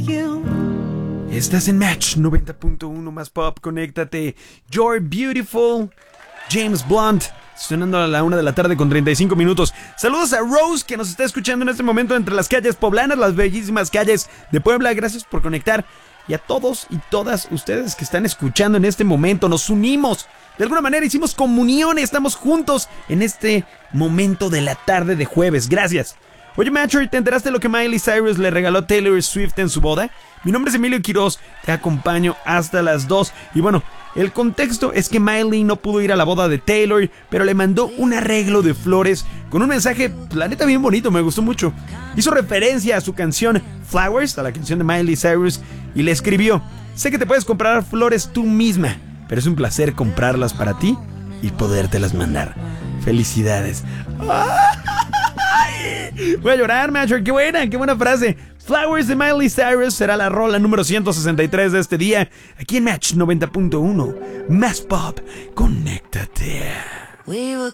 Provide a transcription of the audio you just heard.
Estás en Match 90.1 más pop, conéctate. You're Beautiful, James Blunt, sonando a la 1 de la tarde con 35 minutos. Saludos a Rose, que nos está escuchando en este momento entre las calles poblanas, las bellísimas calles de Puebla. Gracias por conectar. Y a todos y todas ustedes que están escuchando en este momento, nos unimos. De alguna manera hicimos comunión, estamos juntos en este momento de la tarde de jueves. Gracias. Oye, Macho, ¿te enteraste de lo que Miley Cyrus le regaló a Taylor Swift en su boda? Mi nombre es Emilio Quiroz, te acompaño hasta las 2. Y bueno, el contexto es que Miley no pudo ir a la boda de Taylor, pero le mandó un arreglo de flores con un mensaje, la neta, bien bonito, me gustó mucho. Hizo referencia a su canción Flowers, a la canción de Miley Cyrus, y le escribió: sé que te puedes comprar flores tú misma, pero es un placer comprarlas para ti y podértelas mandar. Felicidades. Voy a llorar, Macho. Qué buena frase. Flowers de Miley Cyrus será la rola número 163 de este día, aquí en Match 90.1. Más pop, conéctate.